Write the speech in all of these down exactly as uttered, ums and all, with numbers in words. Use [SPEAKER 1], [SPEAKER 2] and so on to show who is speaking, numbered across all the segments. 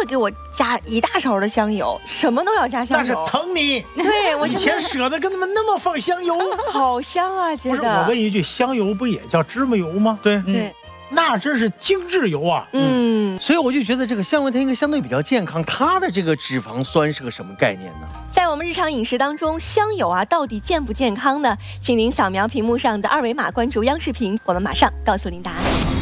[SPEAKER 1] 会给我加一大勺的香油，什么都要加香油。
[SPEAKER 2] 那是疼你。
[SPEAKER 1] 对，我
[SPEAKER 2] 以前舍得跟他们那么放香油，
[SPEAKER 1] 好香啊！觉得。
[SPEAKER 2] 不是，我问一句，香油不也叫芝麻油吗？
[SPEAKER 3] 对
[SPEAKER 1] 对。
[SPEAKER 2] 嗯，那真是精致油啊！
[SPEAKER 1] 嗯，
[SPEAKER 3] 所以我就觉得这个香油它应该相对比较健康。它的这个脂肪酸是个什么概念呢？
[SPEAKER 1] 在我们日常饮食当中，香油啊到底健不健康呢？请您扫描屏幕上的二维码，关注央视频，我们马上告诉您答案。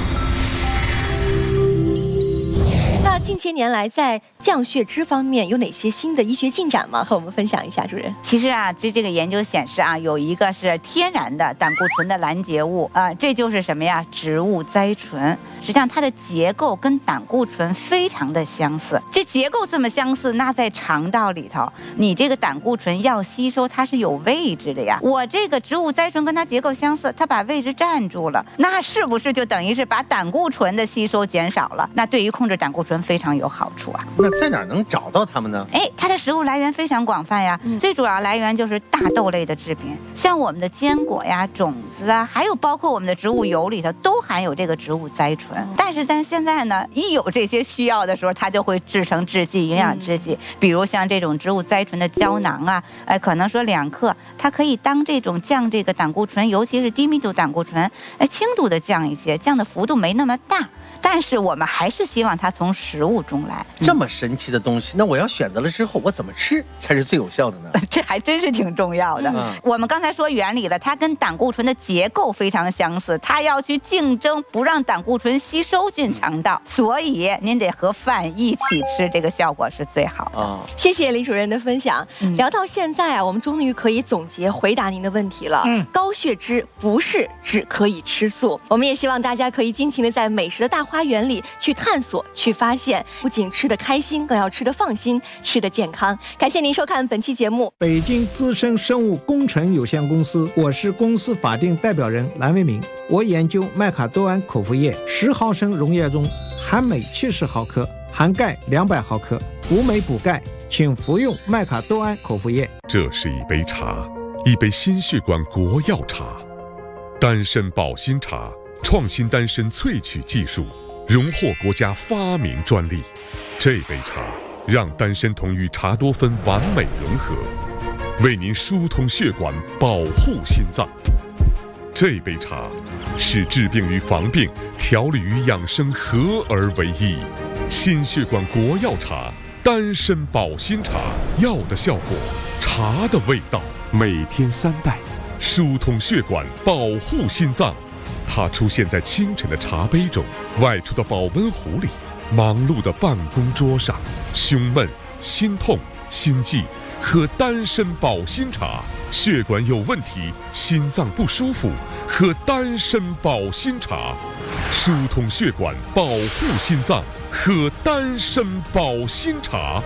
[SPEAKER 1] 那近些年来，在降血脂方面有哪些新的医学进展吗？和我们分享一下，主任。
[SPEAKER 4] 其实啊，这这个研究显示啊，有一个是天然的胆固醇的拦截物啊、呃，这就是什么呀？植物甾醇。实际上它的结构跟胆固醇非常的相似。这结构这么相似，那在肠道里头，你这个胆固醇要吸收它是有位置的呀。我这个植物甾醇跟它结构相似，它把位置占住了，那是不是就等于是把胆固醇的吸收减少了？那对于控制胆固醇非常有好处啊。
[SPEAKER 3] 那在哪儿能找到它们呢？
[SPEAKER 4] 哎，它的食物来源非常广泛呀，嗯、最主要来源就是大豆类的制品，像我们的坚果呀、种子啊，还有包括我们的植物油里头都含有这个植物甾醇。但是咱现在呢，一有这些需要的时候，它就会制成制剂、营养制剂，比如像这种植物甾醇的胶囊啊，哎，可能说两克，它可以当这种降这个胆固醇，尤其是低密度胆固醇，哎，轻度的降一些，降的幅度没那么大。但是我们还是希望它从食物中来。
[SPEAKER 3] 这么神奇的东西，那我要选择了之后，我怎么吃才是最有效的呢？
[SPEAKER 4] 这还真是挺重要的。嗯、我们刚才说原理了，它跟胆固醇的结构非常相似，它要去竞争，不让胆固醇吸收进肠道，所以您得和饭一起吃，这个效果是最好的。哦、
[SPEAKER 1] 谢谢李主任的分享。嗯、聊到现在啊，我们终于可以总结回答您的问题了。嗯，高血脂不是只可以吃素，我们也希望大家可以尽情的在美食的大花园里去探索、去发现，不仅吃得开心，更要吃得放心，吃得健康。感谢您收看本期节目。
[SPEAKER 5] 北京资深生物工程有限公司，我是公司法定代表人蓝为民。我研究麦卡多胺口服液，十毫升溶液中含镁七十毫克，含钙两百毫克，补镁补钙，请服用麦卡多胺口服液。
[SPEAKER 6] 这是一杯茶，一杯心血管国药茶，丹参保心茶，创新丹参萃取技术。荣获国家发明专利，这杯茶让丹参酮与茶多酚完美融合，为您疏通血管，保护心脏。这杯茶是治病与防病、调理与养生合而为一。心血管国药茶，丹参保心茶，药的效果，茶的味道，每天三袋，疏通血管，保护心脏。它出现在清晨的茶杯中，外出的保温壶里，忙碌的办公桌上。胸闷、心痛、心悸，喝丹参保心茶；血管有问题、心脏不舒服，喝丹参保心茶。疏通血管，保护心脏，喝丹参保心茶。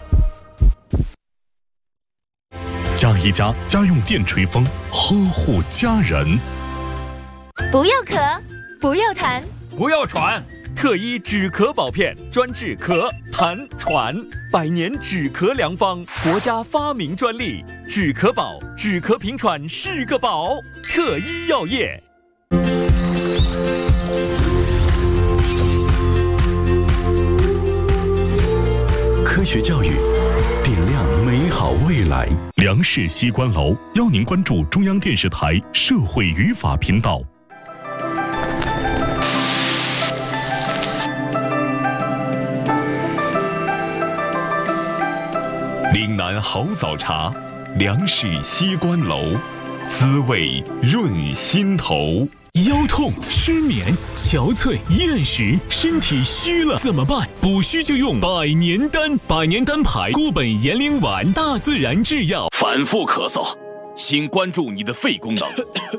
[SPEAKER 7] 加一加家用电吹风，呵护家人。
[SPEAKER 1] 不要咳，不要痰，
[SPEAKER 8] 不要喘，特医止咳宝片专治咳、痰、喘，百年止咳良方，国家发明专利，止咳宝，止咳平喘是个宝。特医药业。
[SPEAKER 7] 科学教育，点亮美好未来。梁氏西关楼邀您关注中央电视台社会语法频道。岭南好早茶，梁氏西关楼，滋味润心头。腰痛、失眠、憔悴、厌食，身体虚了怎么办？补虚就用百年丹，百年丹牌固本延龄丸，大自然制药。
[SPEAKER 9] 反复咳嗽，请关注你的肺功能。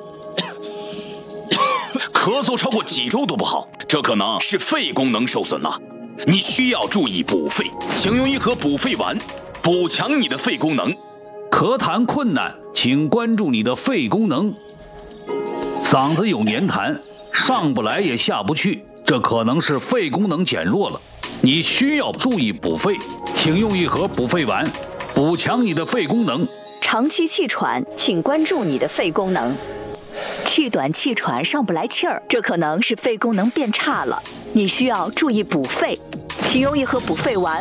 [SPEAKER 9] 咳嗽超过几周都不好，这可能是肺功能受损了，你需要注意补肺，请用一盒补肺丸，补强你的肺功能。
[SPEAKER 10] 咳痰困难，请关注你的肺功能。嗓子有黏痰，上不来也下不去，这可能是肺功能减弱了，你需要注意补肺，请用一盒补肺丸，补强你的肺功能。
[SPEAKER 11] 长期气喘，请关注你的肺功能。气短气喘上不来气儿，这可能是肺功能变差了，你需要注意补肺，请用一盒补肺丸。